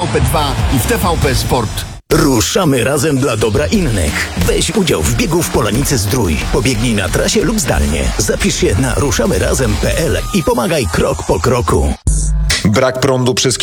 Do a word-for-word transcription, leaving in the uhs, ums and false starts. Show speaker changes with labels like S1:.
S1: P dwa i w T V P Sport.
S2: Ruszamy razem dla dobra innych. Weź udział w biegu w Polanicy Zdrój. Pobiegnij na trasie lub zdalnie. Zapisz się na ruszamy razem kropka p l i pomagaj krok po kroku.
S3: Brak prądu przez